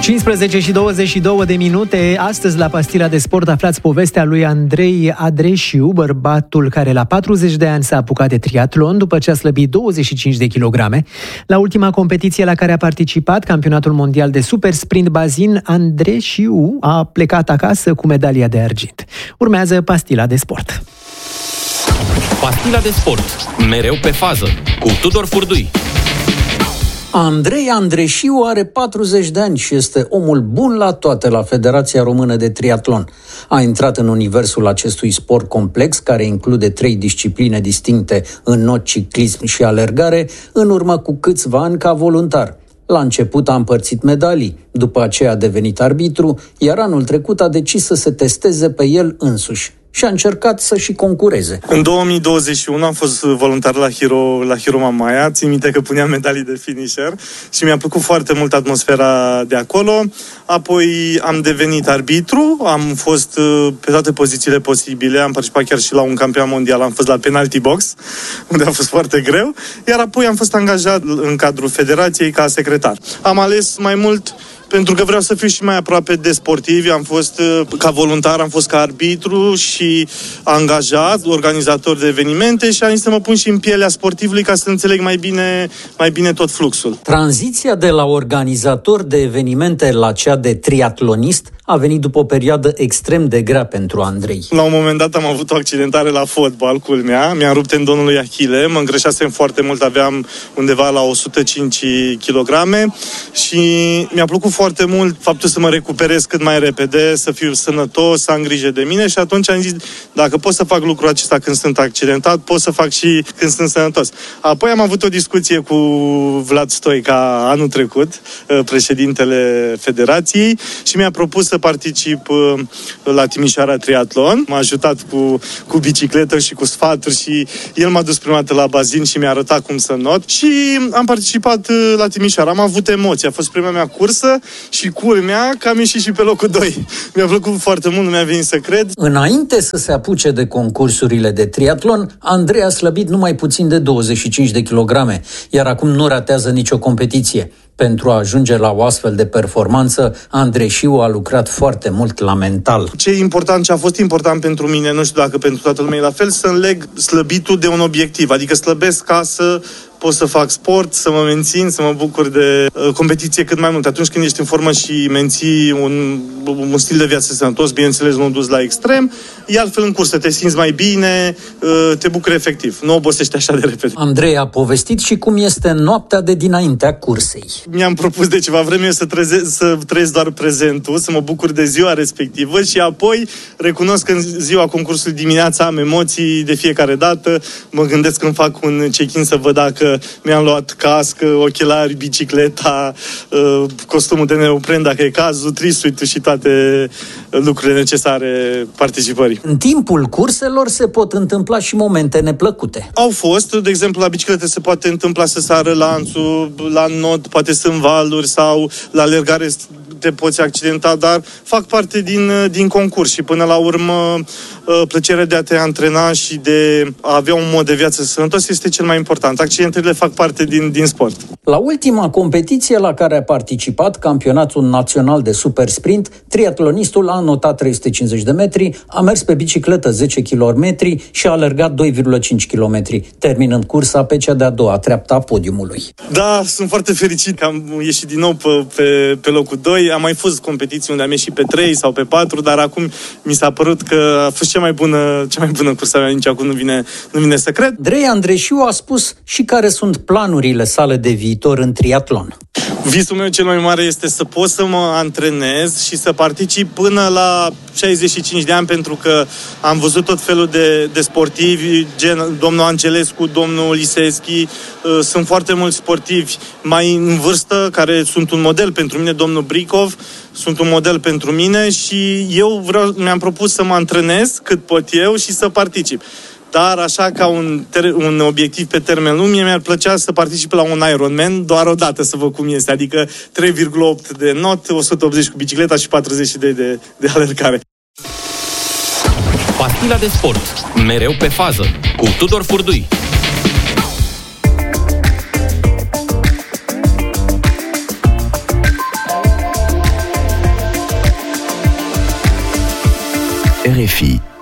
15 și 22 de minute. Astăzi la Pastila de Sport aflați povestea lui Andrei Adreșiu, bărbatul care la 40 de ani s-a apucat de triatlon după ce a slăbit 25 de kilograme. La ultima competiție la care a participat, campionatul mondial de super sprint bazin, Adreșiu a plecat acasă cu medalia de argint. Urmează Pastila de Sport. Pastila de Sport, mereu pe fază, cu Tudor Furdui. Andrei Andreșiu are 40 de ani și este omul bun la toate la Federația Română de Triatlon. A intrat în universul acestui sport complex, care include 3 discipline distincte, înnot, ciclism și alergare, în urmă cu câțiva ani ca voluntar. La început a împărțit medalii, după aceea a devenit arbitru, iar anul trecut a decis să se testeze pe el însuși și a încercat să și concureze. În 2021 am fost voluntar la Hiro Mamaia, țin minte că puneam medalii de finisher și mi-a plăcut foarte mult atmosfera de acolo. Apoi am devenit arbitru, am fost pe toate pozițiile posibile, am participat chiar și la un campionat mondial, am fost la penalty box, unde a fost foarte greu, iar apoi am fost angajat în cadrul federației ca secretar. Am ales mai mult pentru că vreau să fiu și mai aproape de sportivi. Am fost ca voluntar, am fost ca arbitru și angajat, organizator de evenimente și am zis să mă pun și în pielea sportivului ca să înțeleg mai bine tot fluxul. Tranziția de la organizator de evenimente la cea de triatlonist a venit după o perioadă extrem de grea pentru Andrei. La un moment dat am avut o accidentare la fotbal, culmea, mi-am rupt tendonul lui Achille, mă îngrășasem foarte mult, aveam undeva la 105 kg și mi-a plăcut foarte mult faptul să mă recuperez cât mai repede, să fiu sănătos, să am grijă de mine și atunci am zis, dacă pot să fac lucrul acesta când sunt accidentat, pot să fac și când sunt sănătos. Apoi am avut o discuție cu Vlad Stoica anul trecut, președintele federației, și mi-a propus să particip la Timișoara Triatlon. M-a ajutat cu bicicletă și cu sfaturi și el m-a dus prima dată la bazin și mi-a arătat cum să not și am participat la Timișoara. Am avut emoții, a fost prima mea cursă și culmea că am ieșit și pe locul 2. Mi-a plăcut foarte mult, nu mi-a venit să cred. Înainte să se apuce de concursurile de triatlon, Andrei a slăbit numai puțin de 25 de kilograme, iar acum nu ratează nicio competiție. Pentru a ajunge la o astfel de performanță, Andreșiu a lucrat foarte mult la mental. Ce e important, ce a fost important pentru mine, nu știu dacă pentru toată lumea e la fel, să înleg slăbitul de un obiectiv. Adică slăbesc ca să pot să fac sport, să mă mențin, să mă bucur de competiție cât mai mult. Atunci când ești în formă și menții un stil de viață sănătos, bineînțeles nu dus la extrem, e altfel în cursă, te simți mai bine, te bucuri efectiv, nu obosești așa de repede. Andrei a povestit și cum este noaptea de dinaintea cursei. Mi-am propus de ceva vreme să trăiesc doar prezentul, să mă bucur de ziua respectivă și apoi recunosc că în ziua concursului dimineața am emoții de fiecare dată, mă gândesc când fac un check-in să văd dacă mi-am luat cască, ochelari, bicicleta, costumul de neopren dacă e cazul, trisuitul și toate lucrurile necesare participării. În timpul curselor se pot întâmpla și momente neplăcute. Au fost, de exemplu, la bicicletă se poate întâmpla să sară lanțul, la not poate sunt valuri sau la alergare te poți accidenta, dar fac parte din concurs și până la urmă plăcerea de a te antrena și de a avea un mod de viață sănătos este cel mai important. Accidentele fac parte din sport. La ultima competiție la care a participat, campionatul național de super sprint, triatlonistul a anotat 350 de metri, a mers pe bicicletă 10 km și a alergat 2,5 km, terminând cursa pe cea de-a doua treaptă a podiumului. Da, sunt foarte fericit că am ieșit din nou pe locul 2. Am mai fost competiții unde am ieșit pe 3 sau pe 4, dar acum mi s-a părut că a fost cea mai bună cursa mea, nici acum nu vine să cred. Andrei Andreșiu a spus și care sunt planurile sale de viitor în triatlon. Visul meu cel mai mare este să pot să mă antrenez și să particip până la 65 de ani, pentru că am văzut tot felul de sportivi, gen domnul Angelescu, domnul Liseschi, sunt foarte mulți sportivi mai în vârstă care sunt un model pentru mine, domnul Bricov, sunt un model pentru mine și eu mi-am propus să mă antrenez cât pot eu și să particip. Dar așa ca un obiectiv pe termen lung, mie mi-ar plăcea să particip la un Ironman doar o dată să văd cum este, adică 3,8 de not, 180 cu bicicleta și 42 de alergare. Pastila de Sport, mereu pe fază, cu Tudor Furdui. RFI.